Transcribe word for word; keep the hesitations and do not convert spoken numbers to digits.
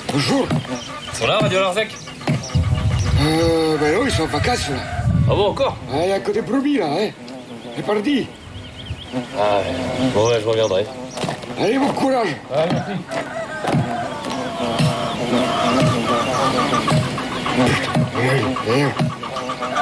Bonjour. Ils sont là, Radio Larzac? Euh, ben non, ils sont en vacances, là. Ah bon, encore? Il n'y a que des brebis, là, hein. C'est parti. Ah ouais. Bon, ouais, je reviendrai. Allez, bon courage. Ouais, merci. Viens, viens.